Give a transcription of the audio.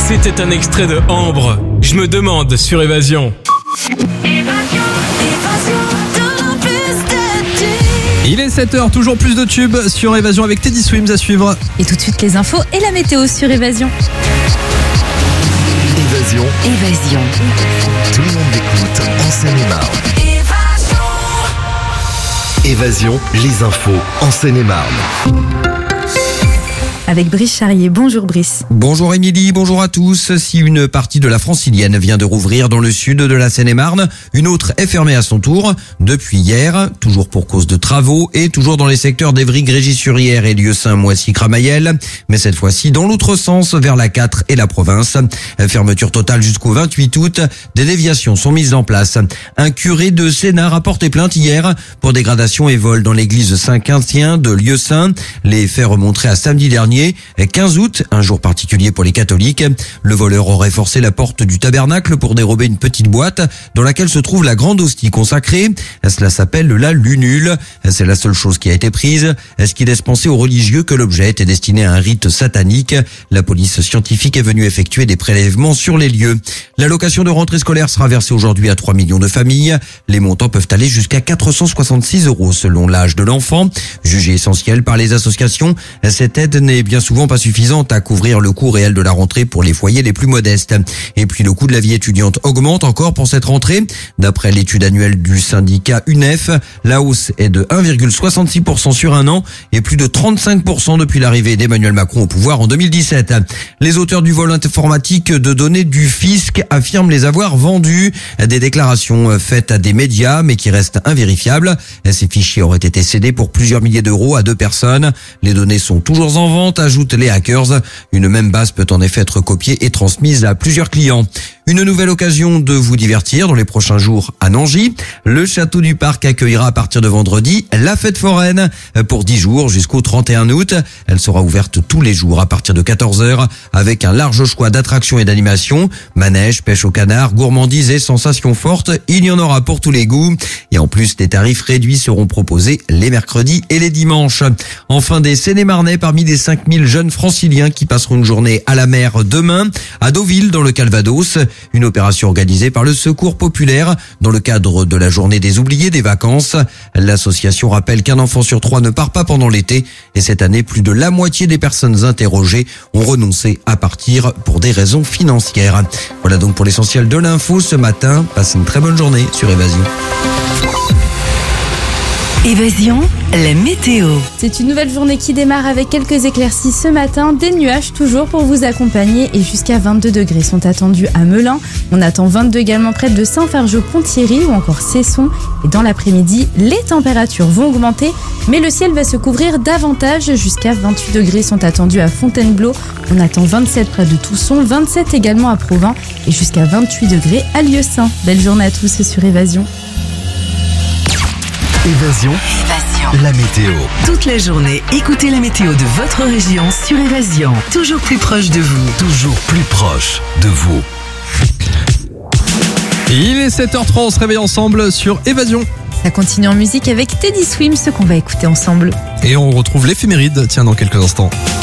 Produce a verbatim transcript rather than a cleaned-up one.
C'était un extrait de Ambre. Je me demande sur Évasion. Il est sept heures, toujours plus de tubes sur Évasion avec Teddy Swims à suivre. Et tout de suite les infos et la météo sur Évasion. Évasion. Évasion. Tout le monde écoute en Seine-et-Marne. Évasion, les infos en Seine-et-Marne. Avec Brice Charrier. Bonjour Brice. Bonjour Émilie, bonjour à tous. Si une partie de la Francilienne vient de rouvrir dans le sud de la Seine-et-Marne, une autre est fermée à son tour depuis hier, toujours pour cause de travaux et toujours dans les secteurs d'Évry, Grégis-sur-Yère et Lieu-Saint, Moissy-Cramayel, mais cette fois-ci dans l'autre sens vers la quatre et la province. Fermeture totale jusqu'au vingt-huit août. Des déviations sont mises en place. Un curé de Sénart a porté plainte hier pour dégradation et vol dans l'église Saint-Quintien de Lieu-Saint. Les faits remonteraient à samedi dernier, quinze août, un jour particulier pour les catholiques. Le voleur aurait forcé la porte du tabernacle pour dérober une petite boîte dans laquelle se trouve la grande hostie consacrée. Cela s'appelle la lunule. C'est la seule chose qui a été prise. Ce qui laisse penser aux religieux que l'objet était destiné à un rite satanique. La police scientifique est venue effectuer des prélèvements sur les lieux. L'allocation de rentrée scolaire sera versée aujourd'hui à trois millions de familles. Les montants peuvent aller jusqu'à quatre cent soixante-six euros selon l'âge de l'enfant. Jugée essentielle par les associations, cette aide n'est bien souvent pas suffisante à couvrir le coût réel de la rentrée pour les foyers les plus modestes. Et puis le coût de la vie étudiante augmente encore pour cette rentrée. D'après l'étude annuelle du syndicat U N E F, la hausse est de un virgule soixante-six pour cent sur un an et plus de trente-cinq pour cent depuis l'arrivée d'Emmanuel Macron au pouvoir en deux mille dix-sept. Les auteurs du vol informatique de données du fisc affirment les avoir vendus. Des déclarations faites à des médias mais qui restent invérifiables. Ces fichiers auraient été cédés pour plusieurs milliers d'euros à deux personnes. Les données sont toujours en vente, ajoutent les hackers. Une même base peut en effet être copiée et transmise à plusieurs clients. Une nouvelle occasion de vous divertir dans les prochains jours à Nangy. Le château du Parc accueillera à partir de vendredi la fête foraine pour dix jours jusqu'au trente et un août. Elle sera ouverte tous les jours à partir de quatorze heures avec un large choix d'attractions et d'animations. Manège, pêche au canard, gourmandises et sensations fortes. Il y en aura pour tous les goûts. Et en plus, des tarifs réduits seront proposés les mercredis et les dimanches. Enfin, des Seine-et-Marnais parmi des cinq mille jeunes franciliens qui passeront une journée à la mer demain à Deauville dans le Calvados. Une opération organisée par le Secours populaire dans le cadre de la journée des oubliés des vacances. L'association rappelle qu'un enfant sur trois ne part pas pendant l'été et cette année, plus de la moitié des personnes interrogées ont renoncé à partir pour des raisons financières. Voilà donc pour l'essentiel de l'info ce matin. Passez une très bonne journée sur Évasion. Évasion, la météo. C'est une nouvelle journée qui démarre avec quelques éclaircies ce matin, des nuages toujours pour vous accompagner et jusqu'à vingt-deux degrés sont attendus à Melun. On attend vingt-deux également près de Saint-Fargeau-Ponthierry ou encore Cesson. Et dans l'après-midi, les températures vont augmenter, mais le ciel va se couvrir davantage. Jusqu'à vingt-huit degrés sont attendus à Fontainebleau. On attend vingt-sept près de Tousson, vingt-sept également à Provins et jusqu'à vingt-huit degrés à Lieu-Saint. Belle journée à tous sur Évasion. Évasion, Évasion. la météo. Toute la journée, écoutez la météo de votre région sur Évasion. Toujours plus proche de vous. Toujours plus proche de vous. Il est sept heures trente, on se réveille ensemble sur Évasion. Ça continue en musique avec Teddy Swims, ce qu'on va écouter ensemble. Et on retrouve l'éphéméride, tiens, dans quelques instants.